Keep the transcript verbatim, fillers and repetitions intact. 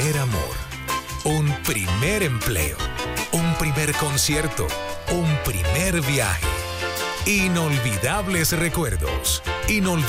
primer amor, un primer empleo, un primer concierto, un primer viaje. Inolvidables recuerdos. Inolvidables